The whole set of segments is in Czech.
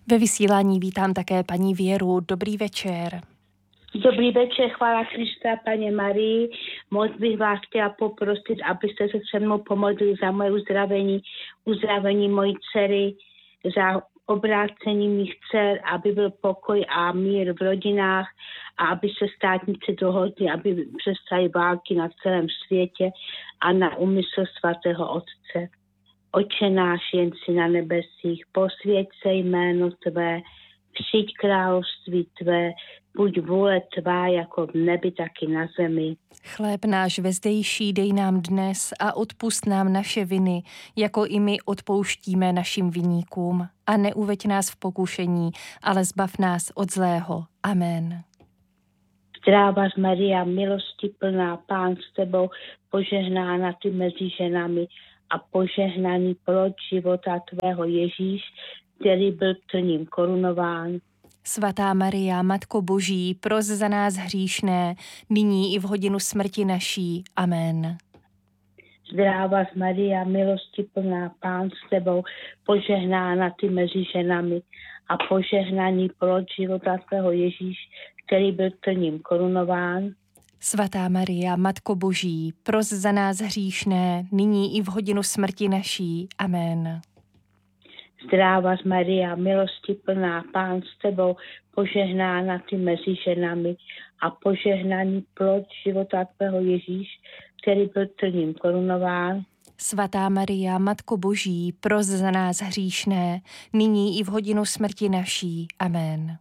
Ve vysílání vítám také paní Věru. Dobrý večer. Dobrý večer, chvála Krista, Paně Marii. Moc bych vás chtěla poprosit, abyste se se mnou pomodlili za moje uzdravení mojí dcery, za obrácení mých dcer, aby byl pokoj a mír v rodinách a aby se státníci dohodli, aby přestali války na celém světě a na úmysl svatého Otce. Otče náš, jen si na nebesích, posvěť se jméno Tvé, přijď království Tvé, buď vůle Tvá jako v nebi, tak i na zemi. Chléb náš vezdejší dej nám dnes a odpusť nám naše viny, jako i my odpouštíme našim viníkům. A neuveď nás v pokušení, ale zbav nás od zlého. Amen. Zdráva Maria, milosti plná, Pán s Tebou, požehnána Ty mezi ženami a požehnaný plod života Tvého Ježíš, který byl trním korunován. Svatá Maria, Matko Boží, pros za nás hříšné, nyní i v hodinu smrti naší. Amen. Zdráva Maria, milosti plná, Pán s Tebou, požehnána Ty mezi ženami a požehnaný plod života Tvého Ježíš, který byl trním korunován. Svatá Maria, Matko Boží, pros za nás hříšné, nyní i v hodinu smrti naší. Amen. Zdráva Maria, milosti plná, Pán s Tebou, požehnána Ty mezi ženami a požehnaný plod života Tvého Ježíš, který byl trním korunován. Svatá Maria, Matko Boží, pros za nás hříšné, nyní i v hodinu smrti naší. Amen.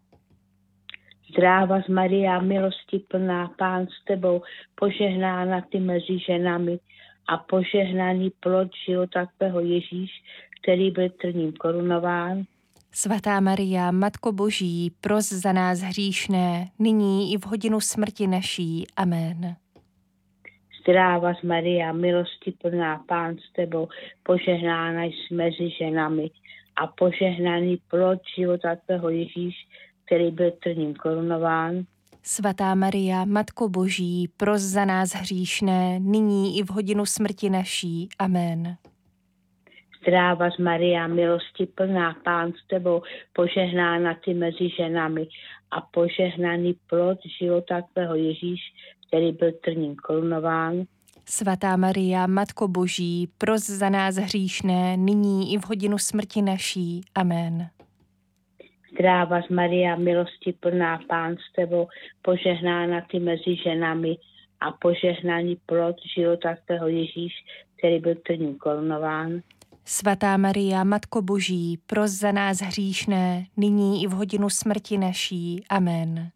Zdráva Maria, milosti plná, Pán s Tebou, požehnána Ty mezi ženami a požehnaný plod života Tvého Ježíš, který byl trním korunován. Svatá Maria, Matko Boží, pros za nás hříšné, nyní i v hodinu smrti naší. Amen. Zdráva Maria, milosti plná, Pán s Tebou, požehnána jsi mezi ženami a požehnaný plod života Tvého Ježíš, který byl trním korunován. Svatá Maria, Matko Boží, pros za nás hříšné, nyní i v hodinu smrti naší. Amen. Zdráva Maria, milosti plná, Pán s Tebou, požehnána Ty mezi ženami a požehnaný plod života Tvého Ježíš, který byl trním korunován. Svatá Maria, Matko Boží, pros za nás hříšné, nyní i v hodinu smrti naší. Amen. Zdráva Maria, milosti plná, Pán s Tebou, požehnána Ty mezi ženami a požehnaný plod života Tvého Ježíš, který byl trním korunován. Svatá Maria, Matko Boží, pros za nás hříšné, nyní i v hodinu smrti naší. Amen.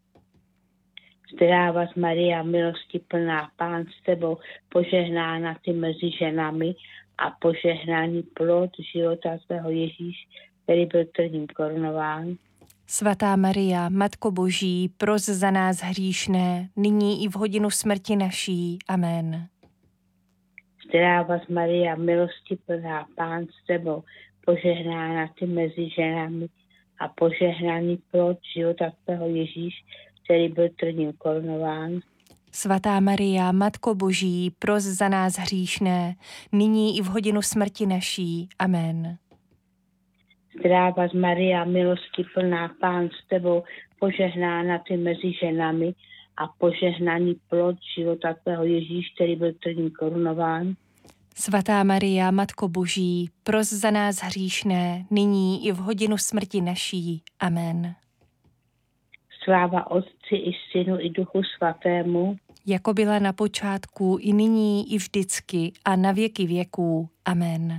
Zdráva Maria, milosti plná, Pán s Tebou, požehnána Ty mezi ženami a požehnaný plod života Tvého Ježíš, který byl trním korunován. Svatá Maria, Matko Boží, pros za nás hříšné, nyní i v hodinu smrti naší. Amen. Zdráva Maria, milosti plná, Pán s Tebou, požehnána Ty mezi ženami a požehnaný plod života Tvého Ježíš, který byl trním korunován. Svatá Maria, Matko Boží, pros za nás hříšné, nyní i v hodinu smrti naší. Amen. Zdráva Maria, milosti plná, Pán s Tebou, požehnána Ty mezi ženami a požehnaný plod života Tvého Ježíš, který byl trním korunován. Svatá Maria, Matko Boží, pros za nás hříšné, nyní i v hodinu smrti naší. Amen. Sláva Otci i Synu i Duchu Svatému, jako byla na počátku, i nyní, i vždycky, a na věky věků. Amen.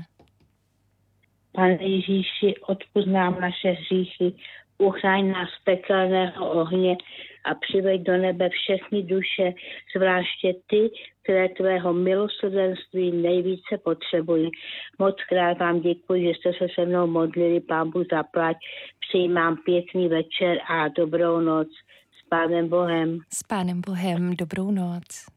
Pane Ježíši, odpusť nám naše hříchy, uchraň nás z pekelného ohně a přiveď do nebe všechny duše, zvláště ty, které Tvého milosrdenství nejvíce potřebují. Moc krát vám děkuji, že jste se se mnou modlili, Pán Bůh zaplať. Přijímám pěkný večer a dobrou noc. S Pánem Bohem. S Pánem Bohem, dobrou noc.